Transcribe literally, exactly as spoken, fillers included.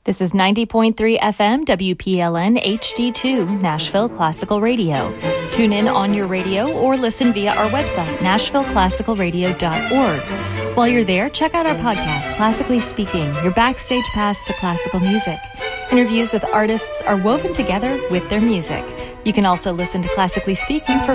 This is ninety point three F M W P L N H D two, Nashville Classical Radio. Tune in on your radio or listen via our website, nashville classical radio dot org. While you're there, check out our podcast, Classically Speaking, your backstage pass to classical music. Interviews with artists are woven together with their music. You can also listen to Classically Speaking for